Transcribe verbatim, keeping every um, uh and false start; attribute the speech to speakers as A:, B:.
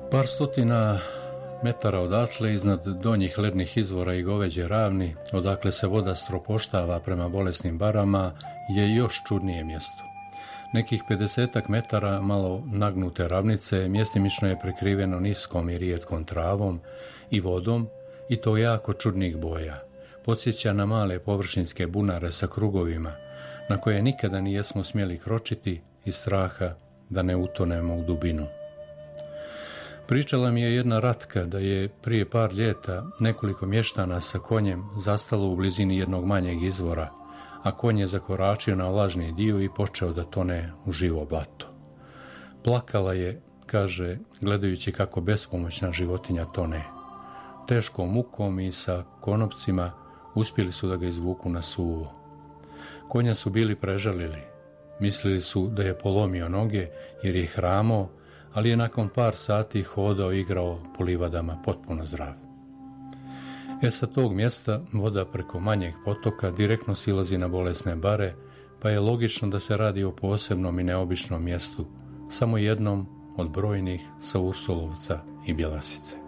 A: Par stotina metara odatle, iznad donjih lednih izvora i Goveđe ravni, odakle se voda stropoštava prema bolesnim barama, je još čudnije mjesto. Nekih pedesetak metara malo nagnute ravnice mjestimično je prekriveno niskom i rijetkom travom i vodom, i to jako čudnih boja. Podsjeća na male površinske bunare sa krugovima, na koje nikada nijesmo smjeli kročiti iz straha da ne utonemo u dubinu. Pričala mi je jedna Ratka da je prije par ljeta nekoliko mještana sa konjem zastalo u blizini jednog manjeg izvora, a konj je zakoračio na vlažni dio i počeo da tone u živo blato. Plakala je, kaže, gledajući kako bespomoćna životinja tone. Teškom mukom i sa konopcima uspjeli su da ga izvuku na suvo. Konja su bili prežalili. Mislili su da je polomio noge jer je hramao, ali je nakon par sati hodao i igrao po livadama potpuno zdrav. E sa tog mjesta voda preko manjeg potoka direktno silazi na bolesne bare, pa je logično da se radi o posebnom i neobičnom mjestu, samo jednom od brojnih sa Ursulovca i Bjelasice.